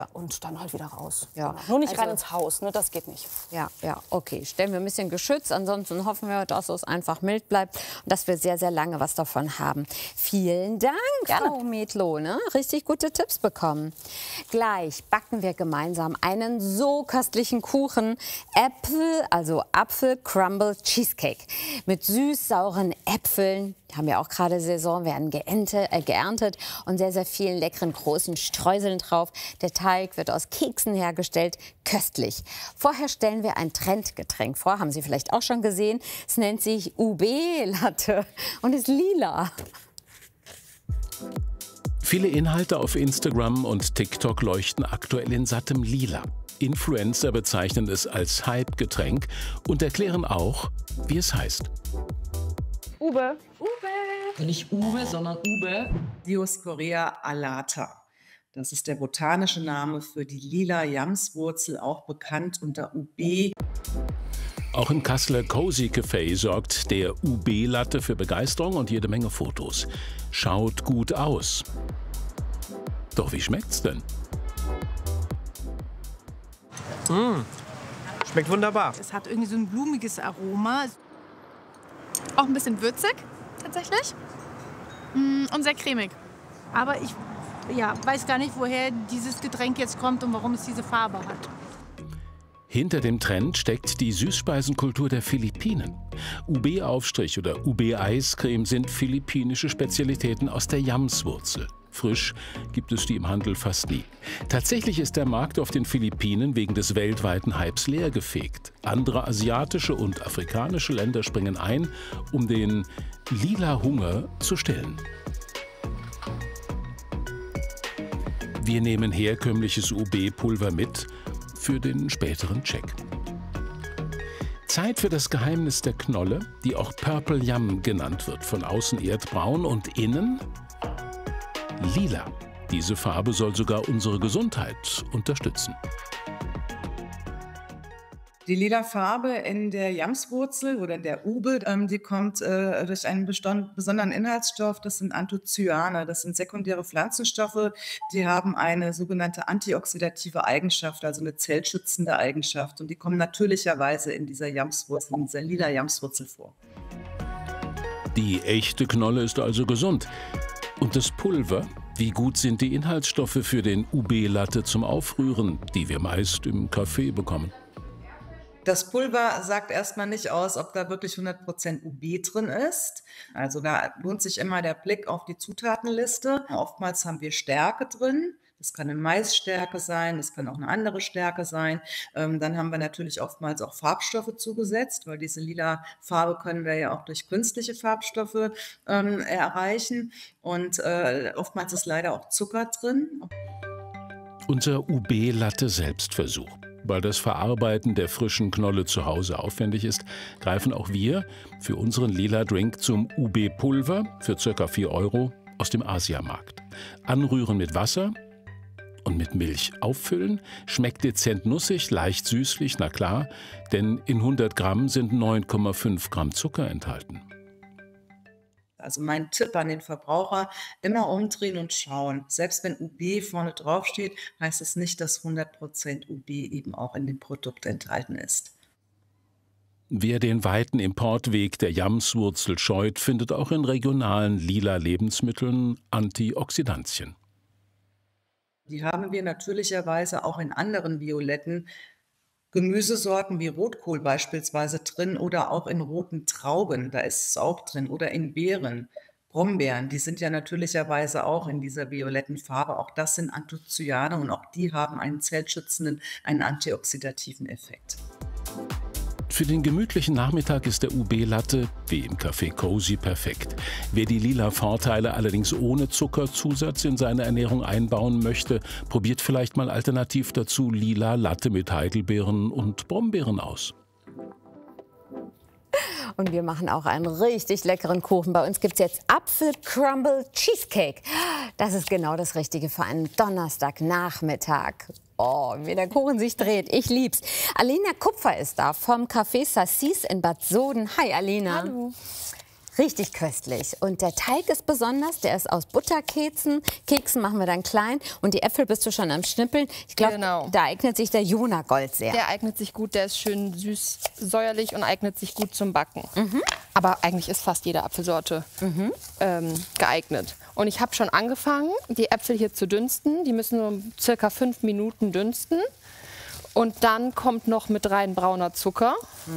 Und dann halt wieder raus. Ja. Nur nicht rein ins Haus, ne? Das geht nicht. Ja, okay. Stellen wir ein bisschen geschützt. Ansonsten hoffen wir, dass es einfach mild bleibt und dass wir sehr, sehr lange was davon haben. Vielen Dank, Frau Metlo. Ne? Richtig gute Tipps bekommen. Gleich backen wir gemeinsam einen so köstlichen Kuchen. Apfel-Crumble Cheesecake. Mit süß-sauren Äpfeln. Die haben ja auch gerade Saison, werden geerntet und sehr, sehr vielen leckeren großen Streuseln drauf. Der Teig wird aus Keksen hergestellt, köstlich. Vorher stellen wir ein Trendgetränk vor, haben Sie vielleicht auch schon gesehen. Es nennt sich UB-Latte und ist lila. Viele Inhalte auf Instagram und TikTok leuchten aktuell in sattem Lila. Influencer bezeichnen es als Hype-Getränk und erklären auch, wie es heißt. Ube. Nicht Uwe, sondern Ube. Dioskorea alata. Das ist der botanische Name für die lila Jamswurzel, auch bekannt unter UB. Auch im Kasseler Cozy Café sorgt der UB-Latte für Begeisterung und jede Menge Fotos. Schaut gut aus. Doch wie schmeckt's denn? Schmeckt wunderbar. Es hat irgendwie so ein blumiges Aroma. Auch ein bisschen würzig, tatsächlich. Und sehr cremig. Aber ich weiß gar nicht, woher dieses Getränk jetzt kommt und warum es diese Farbe hat. Hinter dem Trend steckt die Süßspeisenkultur der Philippinen. UB-Aufstrich oder UB-Eiscreme sind philippinische Spezialitäten aus der Jamswurzel. Frisch gibt es die im Handel fast nie. Tatsächlich ist der Markt auf den Philippinen wegen des weltweiten Hypes leergefegt. Andere asiatische und afrikanische Länder springen ein, um den lila Hunger zu stillen. Wir nehmen herkömmliches UB-Pulver mit für den späteren Check. Zeit für das Geheimnis der Knolle, die auch Purple Yum genannt wird. Von außen erdbraun und innen lila. Diese Farbe soll sogar unsere Gesundheit unterstützen. Die lila Farbe in der Jamswurzel oder in der Ube, die kommt durch einen besonderen Inhaltsstoff. Das sind Anthocyane, das sind sekundäre Pflanzenstoffe. Die haben eine sogenannte antioxidative Eigenschaft, also eine zellschützende Eigenschaft. Und die kommen natürlicherweise in dieser Jamswurzel, in dieser lila Jamswurzel vor. Die echte Knolle ist also gesund. Und das Pulver? Wie gut sind die Inhaltsstoffe für den UB-Latte zum Aufrühren, die wir meist im Café bekommen? Das Pulver sagt erstmal nicht aus, ob da wirklich 100% UB drin ist. Also da lohnt sich immer der Blick auf die Zutatenliste. Oftmals haben wir Stärke drin. Das kann eine Maisstärke sein, das kann auch eine andere Stärke sein. Dann haben wir natürlich oftmals auch Farbstoffe zugesetzt, weil diese lila Farbe können wir ja auch durch künstliche Farbstoffe erreichen. Und oftmals ist leider auch Zucker drin. Unser UB-Latte-Selbstversuch. Weil das Verarbeiten der frischen Knolle zu Hause aufwendig ist, greifen auch wir für unseren lila Drink zum UB-Pulver für ca. 4 € aus dem Asiamarkt. Anrühren mit Wasser und mit Milch auffüllen, schmeckt dezent nussig, leicht süßlich, na klar, denn in 100 Gramm sind 9,5 Gramm Zucker enthalten. Also mein Tipp an den Verbraucher, immer umdrehen und schauen. Selbst wenn UB vorne drauf steht, heißt es nicht, dass 100% UB eben auch in dem Produkt enthalten ist. Wer den weiten Importweg der Jamswurzel scheut, findet auch in regionalen lila Lebensmitteln Antioxidantien. Die haben wir natürlicherweise auch in anderen violetten Gemüsesorten wie Rotkohl beispielsweise drin oder auch in roten Trauben, da ist es auch drin, oder in Beeren, Brombeeren, die sind ja natürlicherweise auch in dieser violetten Farbe. Auch das sind Anthocyane und auch die haben einen zellschützenden, einen antioxidativen Effekt. Für den gemütlichen Nachmittag ist der UB-Latte, wie im Café Cozy, perfekt. Wer die lila Vorteile allerdings ohne Zuckerzusatz in seine Ernährung einbauen möchte, probiert vielleicht mal alternativ dazu lila Latte mit Heidelbeeren und Brombeeren aus. Und wir machen auch einen richtig leckeren Kuchen. Bei uns gibt es jetzt Apfel-Crumble Cheesecake. Das ist genau das Richtige für einen Donnerstagnachmittag. Oh, wie der Kuchen sich dreht. Ich lieb's. Alina Kupfer ist da vom Café Sassis in Bad Soden. Hi, Alina. Hallo. Richtig köstlich. Und der Teig ist besonders, der ist aus Butterkeksen. Keksen machen wir dann klein. Und die Äpfel bist du schon am Schnippeln. Ich glaube, Genau. da eignet sich der Jonagold sehr. Der eignet sich gut, der ist schön süß, säuerlich und eignet sich gut zum Backen. Aber eigentlich ist fast jede Apfelsorte geeignet. Und ich habe schon angefangen, die Äpfel hier zu dünsten. Die müssen nur circa 5 Minuten dünsten. Und dann kommt noch mit rein brauner Zucker.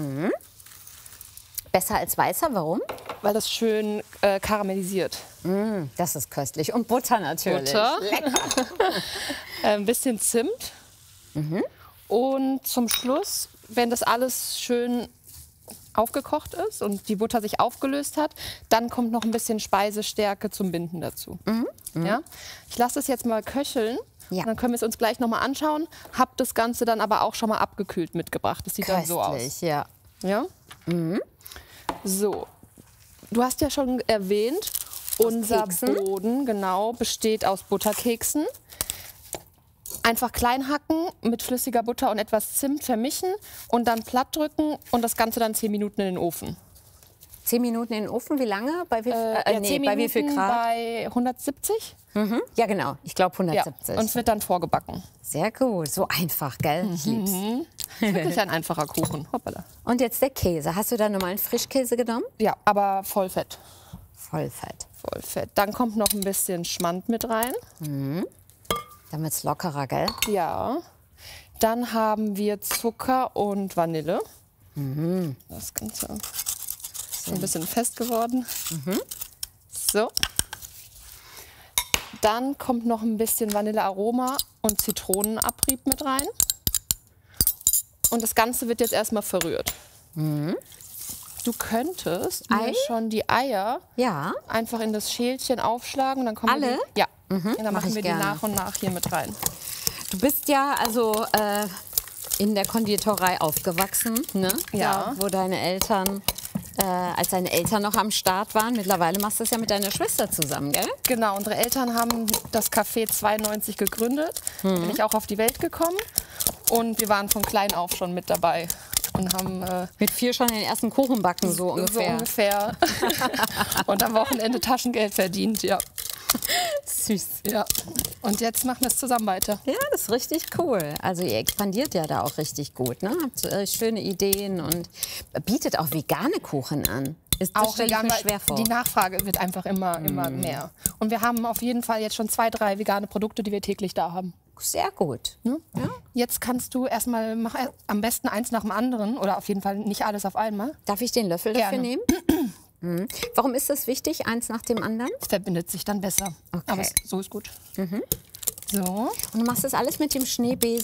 Besser als weißer, warum? Weil das schön karamellisiert. Das ist köstlich. Und Butter natürlich. Butter. Lecker. Ein bisschen Zimt. Und zum Schluss, wenn das alles schön aufgekocht ist und die Butter sich aufgelöst hat, dann kommt noch ein bisschen Speisestärke zum Binden dazu. Ja? Ich lasse es jetzt mal köcheln. Ja. Dann können wir es uns gleich noch mal anschauen. Hab das Ganze dann aber auch schon mal abgekühlt mitgebracht. Das sieht dann so aus. Köstlich, ja. Ja? So, du hast ja schon erwähnt, unser Keksen. Boden genau besteht aus Butterkeksen. Einfach klein hacken mit flüssiger Butter und etwas Zimt vermischen und dann platt drücken und das Ganze dann 10 Minuten in den Ofen. 10 Minuten in den Ofen, wie lange? Bei wie, 10 bei wie viel Minuten Grad? bei 170. Ja, genau. Ich glaube Ja. 170. Und es wird dann vorgebacken. Sehr gut. So einfach, gell? Ich lieb's. Wirklich ein einfacher Kuchen. Hoppala. Und jetzt der Käse. Hast du da normalen Frischkäse genommen? Ja, aber Vollfett. Vollfett. Vollfett. Dann kommt noch ein bisschen Schmand mit rein. Dann wird's lockerer, gell? Ja. Dann haben wir Zucker und Vanille. Das Ganze ist ein bisschen fest geworden. So. Dann kommt noch ein bisschen Vanillearoma und Zitronenabrieb mit rein. Und das Ganze wird jetzt erstmal verrührt. Du könntest mir Ei? schon die Eier Ja. einfach in das Schälchen aufschlagen. Und dann kommen Alle? Die, ja. Und dann mach machen ich wir gerne. die nach und nach hier mit rein. Du bist ja also in der Konditorei aufgewachsen, ne? Ja. Da, wo deine Eltern, als deine Eltern noch am Start waren. Mittlerweile machst du es ja mit deiner Schwester zusammen, gell? Genau, unsere Eltern haben das Café 92 gegründet. Da bin ich auch auf die Welt gekommen. Und wir waren von klein auf schon mit dabei. Und haben Mit 4 schon den ersten Kuchen backen, so ungefähr. so ungefähr. Und am Wochenende Taschengeld verdient, ja. Süß. Ja. Und jetzt machen wir es zusammen weiter. Ja, das ist richtig cool. Also ihr expandiert ja da auch richtig gut, ne? Habt schöne Ideen und bietet auch vegane Kuchen an. Das stelle ich mir weil schwer vor. Die Nachfrage wird einfach immer mehr. Und wir haben auf jeden Fall jetzt schon 2, 3 vegane Produkte, die wir täglich da haben. Sehr gut. Ne? Jetzt kannst du erstmal, mach am besten eins nach dem anderen oder auf jeden Fall nicht alles auf einmal. Darf ich den Löffel dafür Gerne. nehmen? Warum ist das wichtig, eins nach dem anderen? Es verbindet sich dann besser. Okay. Aber so ist gut. So. Und du machst das alles mit dem Schneebesen?